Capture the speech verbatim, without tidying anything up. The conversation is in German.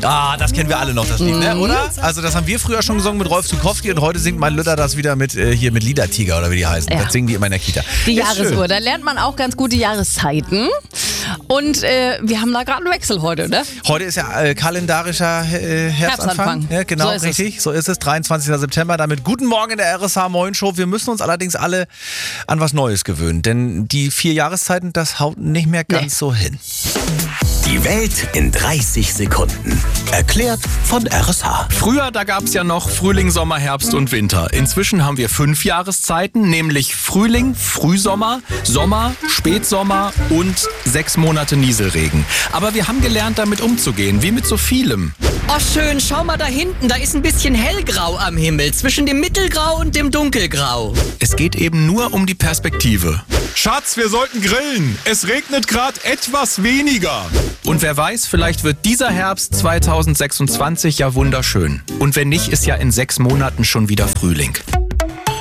Ah, das kennen wir alle noch, das Lied, ne? Oder? Also das haben wir früher schon gesungen mit Rolf Zukowski und heute singt mein Lütter das wieder mit äh, hier mit Liedertiger oder wie die heißen. Ja. Das singen die immer in der Kita. Die Ist Jahresuhr, schön. da lernt man auch ganz gut die Jahreszeiten. Und äh, wir haben da gerade einen Wechsel heute, ne? Heute ist ja äh, kalendarischer äh, Herbstanfang. Herbstanfang. Ja, genau, So ist es. richtig. So ist es. dreiundzwanzigster September. Damit guten Morgen in der R S H Moin Show. Wir müssen uns allerdings alle an was Neues gewöhnen. Denn die vier Jahreszeiten, das haut nicht mehr ganz Nee. so hin. Die Welt in dreißig Sekunden. Erklärt von R S H. Früher, da gab es ja noch Frühling, Sommer, Herbst und Winter. Inzwischen haben wir fünf Jahreszeiten, nämlich Frühling, Frühsommer, Sommer, Spätsommer und sechs Monate Nieselregen. Aber wir haben gelernt, damit umzugehen, wie mit so vielem. Oh schön, schau mal da hinten, da ist ein bisschen hellgrau am Himmel, zwischen dem Mittelgrau und dem Dunkelgrau. Es geht eben nur um die Perspektive. Schatz, wir sollten grillen. Es regnet gerade etwas weniger. Und wer weiß, vielleicht wird dieser Herbst zweitausendsechsundzwanzig ja wunderschön. Und wenn nicht, ist ja in sechs Monaten schon wieder Frühling.